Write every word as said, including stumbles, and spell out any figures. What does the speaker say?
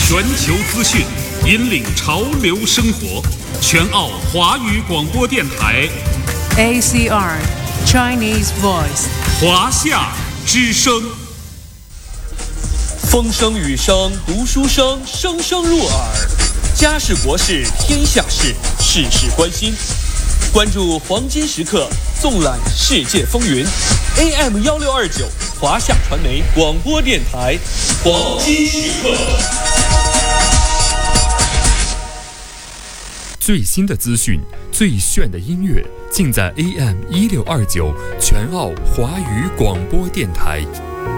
全球资讯，引领潮流生活。全澳华语广播电台 A C R Chinese Voice 华夏之声。 风声雨声读书声，声声入耳。家事国事天下事，事事关心。关注黄金时刻，纵览世界风云。A M 幺六二九华夏传媒广播电台，黄金时刻。 最新的资讯，最炫的音乐，尽在 A M 一六二九全澳华语广播电台。